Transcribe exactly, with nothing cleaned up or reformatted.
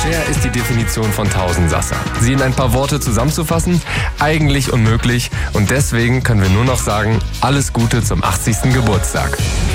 Schwer ist die Definition von Tausendsassa. Sie in ein paar Worte zusammenzufassen? Eigentlich unmöglich. Und deswegen können wir nur noch sagen, alles Gute zum achtzigsten Geburtstag.